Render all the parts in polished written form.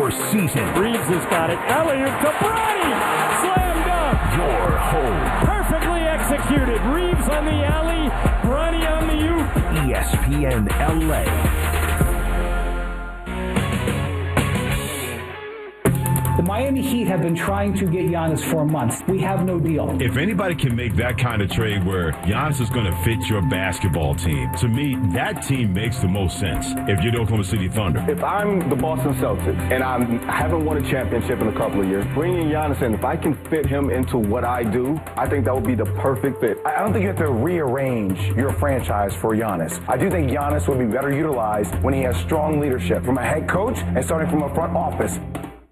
your season. Reeves has got it. Alley-oop to Bronny. Slam dunk. Your home. Perfectly executed. Reeves on the alley. Bronny on the oop. ESPN LA. The Miami Heat have been trying to get Giannis for months. We have no deal. If anybody can make that kind of trade where Giannis is going to fit your basketball team, to me, that team makes the most sense if you're the Oklahoma City Thunder. If I'm the Boston Celtics and I haven't won a championship in a couple of years, bringing Giannis in, if I can fit him into what I do, I think that would be the perfect fit. I don't think you have to rearrange your franchise for Giannis. I do think Giannis would be better utilized when he has strong leadership from a head coach and starting from a front office.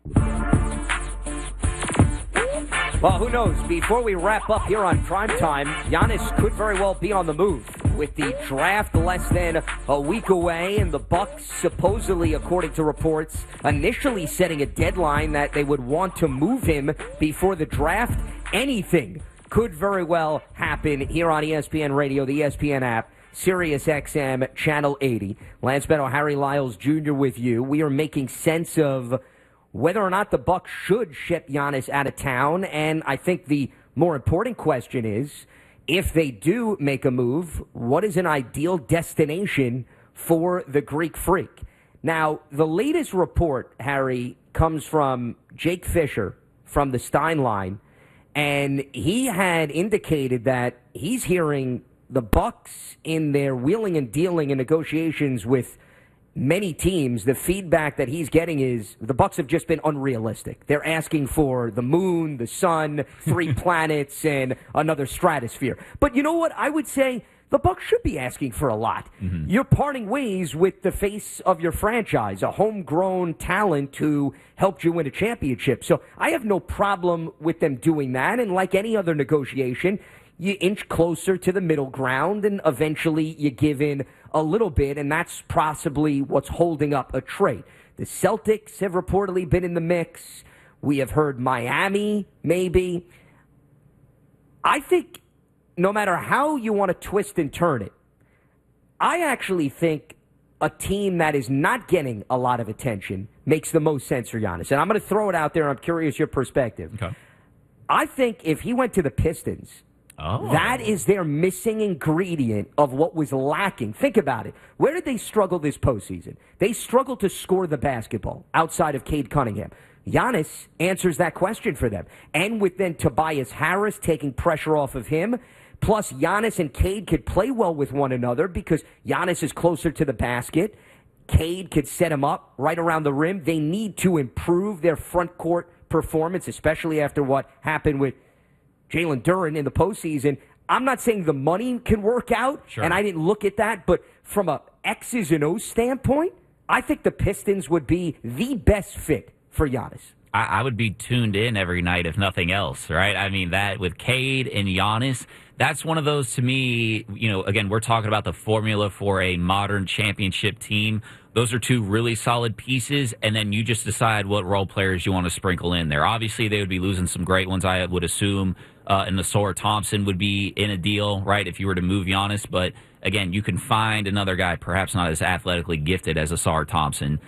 Well, who knows? Before we wrap up here on Primetime, Giannis could very well be on the move. With the draft less than a week away, and the Bucks supposedly, according to reports, initially setting a deadline that they would want to move him before the draft, anything could very well happen here on ESPN Radio, the ESPN app, Sirius XM, Channel 80. Lance Benno, Harry Lyles Jr. with you. We are making sense of whether or not the Bucks should ship Giannis out of town, and I think the more important question is, if they do make a move, what is an ideal destination for the Greek Freak? Now, the latest report, Harry, comes from Jake Fisher from the Stein Line, and he had indicated that he's hearing the Bucks in their wheeling and dealing and negotiations with many teams, the feedback that he's getting is the Bucks have just been unrealistic. They're asking for the moon, the sun, 3 planets, and another stratosphere. But you know what? I would say the Bucks should be asking for a lot. Mm-hmm. You're parting ways with the face of your franchise, a homegrown talent who helped you win a championship. So I have no problem with them doing that. And like any other negotiation, you inch closer to the middle ground, and eventually you give in a little bit, and that's possibly what's holding up a trade. The Celtics have reportedly been in the mix. We have heard Miami, maybe. I think no matter how you want to twist and turn it, I actually think a team that is not getting a lot of attention makes the most sense for Giannis. And I'm going to throw it out there. I'm curious your perspective. Okay. I think if he went to the Pistons, that is their missing ingredient of what was lacking. Think about it. Where did they struggle this postseason? They struggled to score the basketball outside of Cade Cunningham. Giannis answers that question for them. And with then Tobias Harris taking pressure off of him, plus Giannis and Cade could play well with one another because Giannis is closer to the basket. Cade could set him up right around the rim. They need to improve their front court performance, especially after what happened with Jalen Duren in the postseason. I'm not saying the money can work out, and I didn't look at that, but from a X's and O's standpoint, I think the Pistons would be the best fit for Giannis. I would be tuned in every night, if nothing else, right? I mean, that with Cade and Giannis, that's one of those, to me, you know, again, we're talking about the formula for a modern championship team. Those are 2 really solid pieces, and then you just decide what role players you want to sprinkle in there. Obviously, they would be losing some great ones, I would assume, and Ausar Thompson would be in a deal, right, if you were to move Giannis. But, again, you can find another guy, perhaps not as athletically gifted as Ausar Thompson,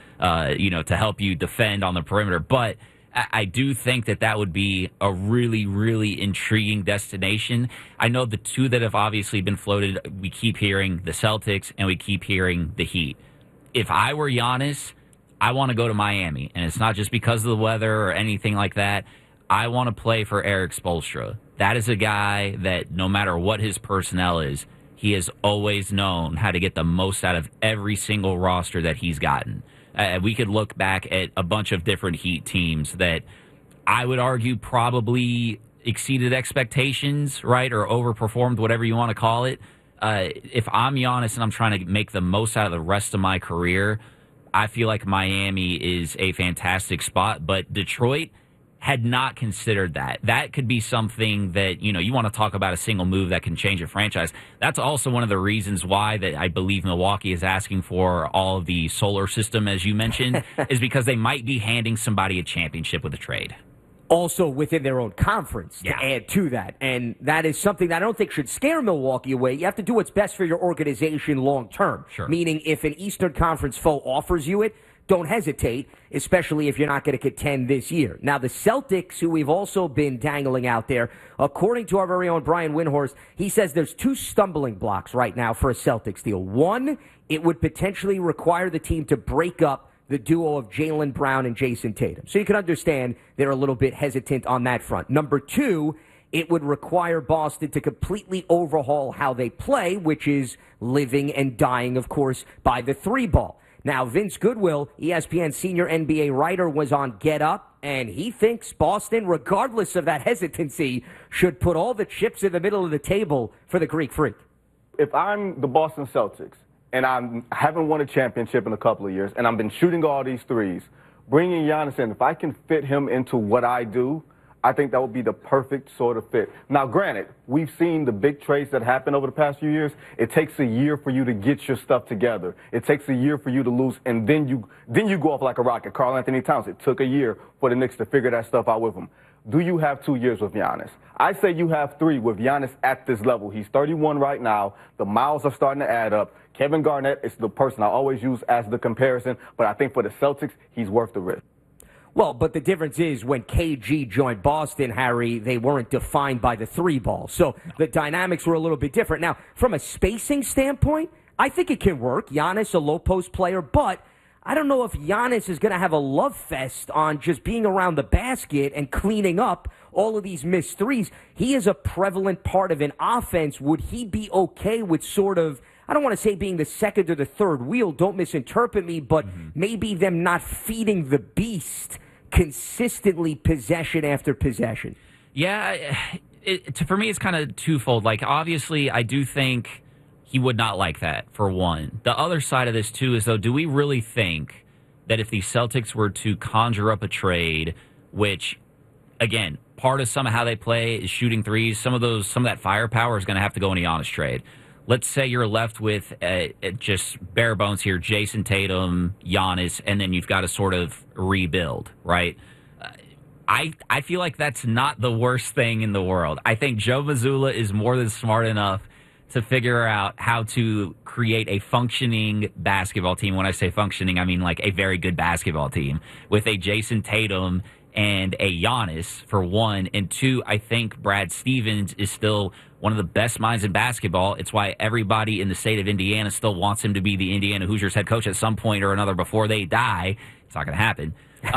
to help you defend on the perimeter. But I do think that would be a really, really intriguing destination. I know the 2 that have obviously been floated, we keep hearing the Celtics and we keep hearing the Heat. If I were Giannis, I want to go to Miami. And it's not just because of the weather or anything like that. I want to play for Erik Spoelstra. That is a guy that no matter what his personnel is, he has always known how to get the most out of every single roster that he's gotten. We could look back at a bunch of different Heat teams that I would argue probably exceeded expectations, right, or overperformed, whatever you want to call it. If I'm Giannis and I'm trying to make the most out of the rest of my career, I feel like Miami is a fantastic spot. But Detroit had not considered that. That could be something that, you want to talk about a single move that can change a franchise. That's also one of the reasons why that I believe Milwaukee is asking for all of the solar system, as you mentioned, is because they might be handing somebody a championship with a trade. Also within their own conference to add to that. And that is something that I don't think should scare Milwaukee away. You have to do what's best for your organization long term. Sure. Meaning if an Eastern Conference foe offers you it, don't hesitate, especially if you're not going to contend this year. Now, the Celtics, who we've also been dangling out there, according to our very own Brian Windhorst, he says there's 2 stumbling blocks right now for a Celtics deal. One, it would potentially require the team to break up the duo of Jaylen Brown and Jason Tatum. So you can understand they're a little bit hesitant on that front. Number 2, it would require Boston to completely overhaul how they play, which is living and dying, of course, by the 3-ball. Now, Vince Goodwill, ESPN senior NBA writer, was on Get Up, and he thinks Boston, regardless of that hesitancy, should put all the chips in the middle of the table for the Greek Freak. If I'm the Boston Celtics and I haven't won a championship in a couple of years and I've been shooting all these threes, bringing Giannis in, if I can fit him into what I do, I think that would be the perfect sort of fit. Now, granted, we've seen the big trades that happen over the past few years. It takes a year for you to get your stuff together. It takes a year for you to lose, and then you go off like a rocket. Karl Anthony Towns, it took a year for the Knicks to figure that stuff out with him. Do you have 2 years with Giannis? I say you have 3 with Giannis at this level. He's 31 right now. The miles are starting to add up. Kevin Garnett is the person I always use as the comparison, but I think for the Celtics, he's worth the risk. Well, but the difference is when KG joined Boston, Harry, they weren't defined by the 3-ball. So the dynamics were a little bit different. Now, from a spacing standpoint, I think it can work. Giannis, a low-post player, but I don't know if Giannis is going to have a love fest on just being around the basket and cleaning up all of these missed threes. He is a prevalent part of an offense. Would he be okay with sort of, I don't want to say being the second or the third wheel, don't misinterpret me, but maybe them not feeding the beast consistently possession after possession? Yeah, for me, it's kind of twofold. Like, obviously, I do think he would not like that, for one. The other side of this, too, is, though, do we really think that if the Celtics were to conjure up a trade, which, again, part of some of how they play is shooting threes, some of that firepower is going to have to go in a Giannis trade. Let's say you're left with just bare bones here, Jason Tatum, Giannis, and then you've got to sort of rebuild, right? I feel like that's not the worst thing in the world. I think Joe Mazzulla is more than smart enough to figure out how to create a functioning basketball team. When I say functioning, I mean like a very good basketball team with a Jason Tatum and a Giannis, for one. And two, I think Brad Stevens is still one of the best minds in basketball. It's why everybody in the state of Indiana still wants him to be the Indiana Hoosiers head coach at some point or another before they die. It's not going to happen.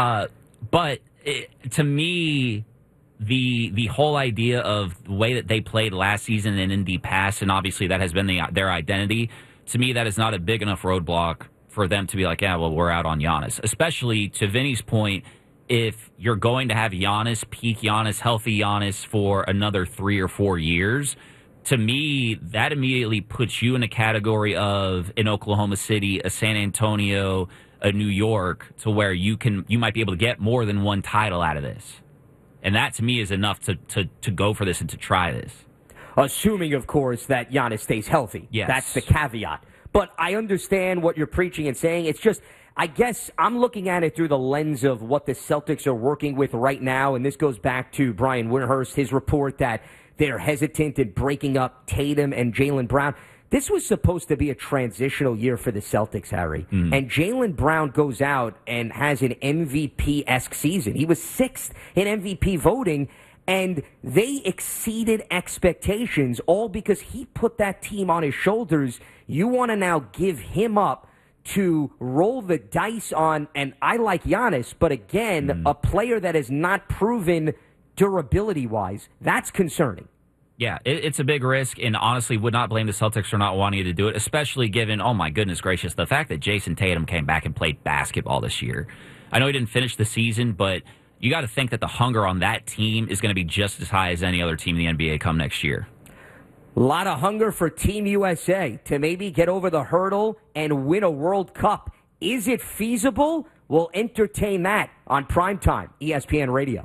But to me, the whole idea of the way that they played last season and in the past, and obviously that has been their identity, to me that is not a big enough roadblock for them to be like, yeah, well, we're out on Giannis. Especially to Vinny's point, if you're going to have Giannis, peak Giannis, healthy Giannis for another 3 or 4 years, to me, that immediately puts you in a category of an Oklahoma City, a San Antonio, a New York, to where you might be able to get more than one title out of this. And that, to me, is enough to go for this and to try this. Assuming, of course, that Giannis stays healthy. Yes. That's the caveat. But I understand what you're preaching and saying. It's just, I guess I'm looking at it through the lens of what the Celtics are working with right now, and this goes back to Brian Windhorst, his report that they're hesitant in breaking up Tatum and Jaylen Brown. This was supposed to be a transitional year for the Celtics, Harry. And Jaylen Brown goes out and has an MVP-esque season. He was 6th in MVP voting, and they exceeded expectations, all because he put that team on his shoulders. You want to now give him up to roll the dice on, and I like Giannis, but again, a player that has not proven durability-wise, that's concerning. Yeah, it's a big risk, and honestly would not blame the Celtics for not wanting to do it, especially given, oh my goodness gracious, the fact that Jason Tatum came back and played basketball this year. I know he didn't finish the season, but you got to think that the hunger on that team is going to be just as high as any other team in the NBA come next year. A lot of hunger for Team USA to maybe get over the hurdle and win a World Cup. Is it feasible? We'll entertain that on Primetime, ESPN Radio.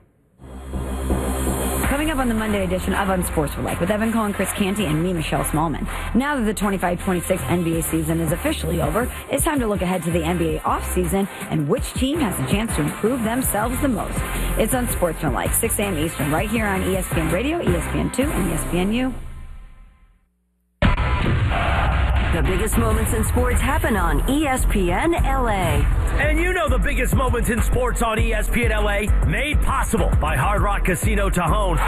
Coming up on the Monday edition of Unsportsmanlike with Evan Cohen, Chris Canty, and me, Michelle Smallman. Now that the 25-26 NBA season is officially over, it's time to look ahead to the NBA offseason and which team has a chance to improve themselves the most. It's Unsportsmanlike, 6 a.m. Eastern, right here on ESPN Radio, ESPN2, and ESPNU. The biggest moments in sports happen on ESPN LA. And you know the biggest moments in sports on ESPN LA, made possible by Hard Rock Casino Tajon.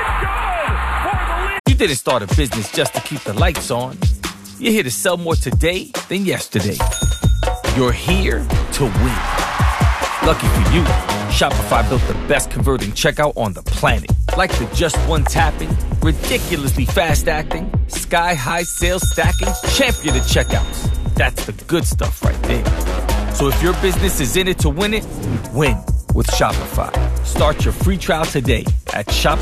You didn't start a business just to keep the lights on. You're here to sell more today than yesterday. You're here to win. Lucky for you, Shopify built the best converting checkout on the planet. Like the just one tapping, ridiculously fast acting, sky-high sales stacking, champion of checkouts. That's the good stuff right there. So if your business is in it to win it, win with Shopify. Start your free trial today at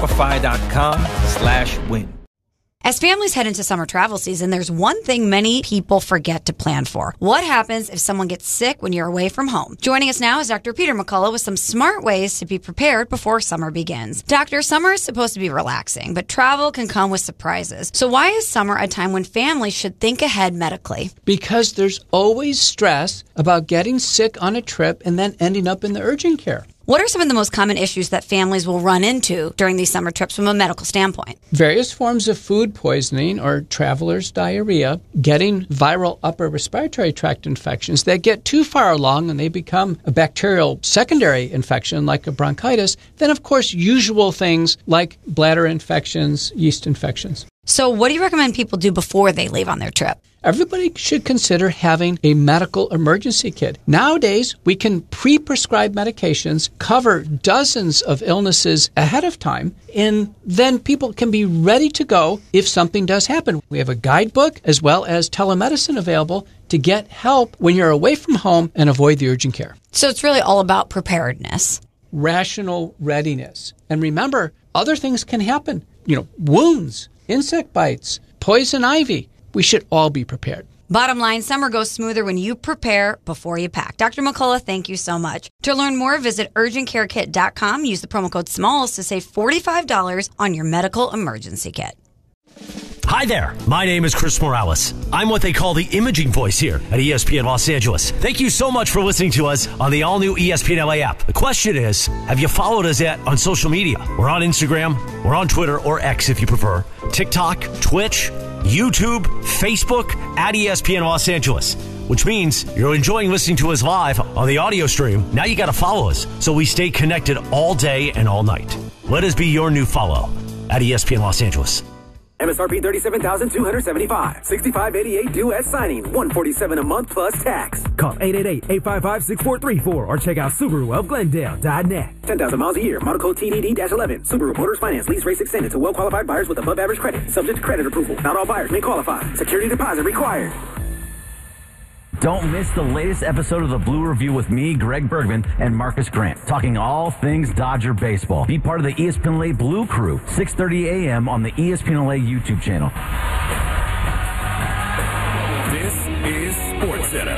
shopify.com/win. As families head into summer travel season, there's one thing many people forget to plan for. What happens if someone gets sick when you're away from home? Joining us now is Dr. Peter McCullough with some smart ways to be prepared before summer begins. Doctor, summer is supposed to be relaxing, but travel can come with surprises. So why is summer a time when families should think ahead medically? Because there's always stress about getting sick on a trip and then ending up in the urgent care. What are some of the most common issues that families will run into during these summer trips from a medical standpoint? Various forms of food poisoning or traveler's diarrhea, getting viral upper respiratory tract infections that get too far along and they become a bacterial secondary infection like a bronchitis. Then, of course, usual things like bladder infections, yeast infections. So what do you recommend people do before they leave on their trip? Everybody should consider having a medical emergency kit. Nowadays, we can pre-prescribe medications, cover dozens of illnesses ahead of time, and then people can be ready to go if something does happen. We have a guidebook as well as telemedicine available to get help when you're away from home and avoid the urgent care. So it's really all about preparedness. Rational readiness. And remember, other things can happen. Wounds, insect bites, poison ivy. We should all be prepared. Bottom line, summer goes smoother when you prepare before you pack. Dr. McCullough, thank you so much. To learn more, visit urgentcarekit.com. Use the promo code SMALLS to save $45 on your medical emergency kit. Hi there. My name is Chris Morales. I'm what they call the imaging voice here at ESPN Los Angeles. Thank you so much for listening to us on the all-new ESPN LA app. The question is, have you followed us yet on social media? We're on Instagram, we're on Twitter, or X if you prefer, TikTok, Twitch, YouTube, Facebook, at ESPN Los Angeles, which means you're enjoying listening to us live on the audio stream. Now you got to follow us so we stay connected all day and all night. Let us be your new follow at ESPN Los Angeles. MSRP $37,275. $65.88 due at signing. $147 a month plus tax. Call 888-855-6434 or check out SubaruofGlendale.net. 10,000 miles a year. Model code TDD-11. Subaru Motors Finance. Lease rates extended to well-qualified buyers with above average credit. Subject to credit approval. Not all buyers may qualify. Security deposit required. Don't miss the latest episode of the Blue Review with me, Greg Bergman, and Marcus Grant, talking all things Dodger baseball. Be part of the ESPN LA Blue Crew, 6:30 a.m. on the ESPN LA YouTube channel. This is SportsCenter.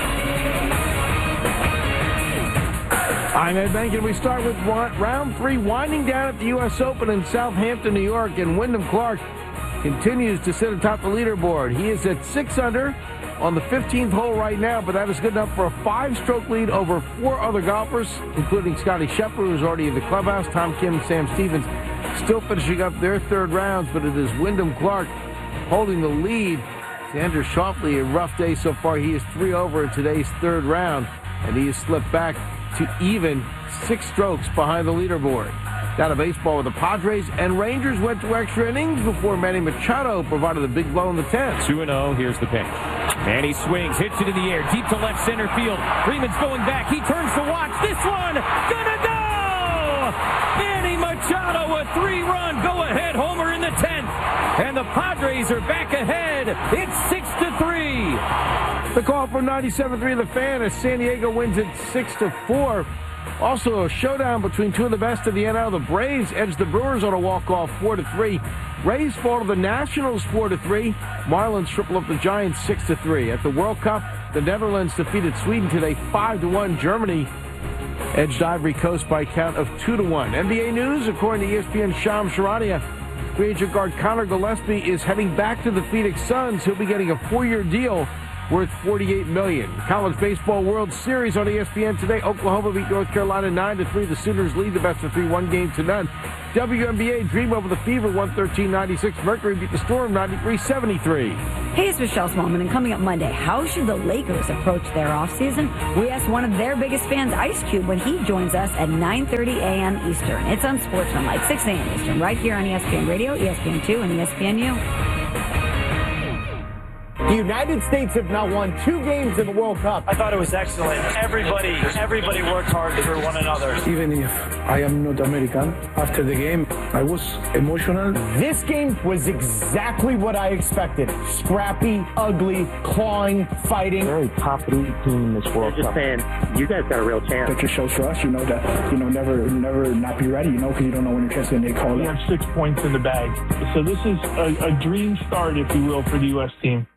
I'm Ed Bank, and we start with round 3, winding down at the U.S. Open in Southampton, New York, and Wyndham Clark continues to sit atop the leaderboard. He is at 6 under on the 15th hole right now, but that is good enough for a 5-stroke lead over 4 other golfers, including Scotty Scheffler, who's already in the clubhouse, Tom Kim, Sam Stevens, still finishing up their third rounds, but it is Wyndham Clark holding the lead. Xander Schauffele, a rough day so far. He is 3 over in today's third round, and he has slipped back to even 6 strokes behind the leaderboard. Down to baseball with the Padres and Rangers went to extra innings before Manny Machado provided a big blow in the 10th. 2-0, here's the pitch. Manny swings, hits it in the air, deep to left center field. Freeman's going back, he turns to watch. This one, gonna go! Manny Machado, a 3-run go-ahead homer in the 10th. And the Padres are back ahead. It's 6-3. The call for 97.3 The Fan as San Diego wins it 6-4. Also, a showdown between two of the best of the NL. The Braves edge the Brewers on a walk-off 4-3. Rays fall to the Nationals 4-3. Marlins triple up the Giants 6-3. At the World Cup, the Netherlands defeated Sweden today 5-1. Germany edged Ivory Coast by a count of 2-1. NBA news, according to ESPN's Shams Charania, free agent guard Connor Gillespie is heading back to the Phoenix Suns. He'll be getting a 4-year deal worth $48 million. College Baseball World Series on ESPN today. Oklahoma beat North Carolina 9-3. The Sooners lead the best of 3, 1-0. WNBA, Dream over the Fever, 113-96. Mercury beat the Storm, 93-73. Hey, it's Michelle Smallman, and coming up Monday, how should the Lakers approach their offseason? We asked one of their biggest fans, Ice Cube, when he joins us at 9:30 a.m. Eastern. It's Unsportsmanlike, 6 a.m. Eastern, right here on ESPN Radio, ESPN2, and ESPNU. The United States have now won 2 games in the World Cup. I thought it was excellent. Everybody worked hard for one another. Even if I am not American, after the game, I was emotional. This game was exactly what I expected. Scrappy, ugly, clawing, fighting. Very top 3 team in this World Cup. Just saying, you guys got a real chance. That just shows for us, that, never not be ready, because you don't know when your chance is going to get called. We have 6 points in the bag. So this is a dream start, if you will, for the U.S. team.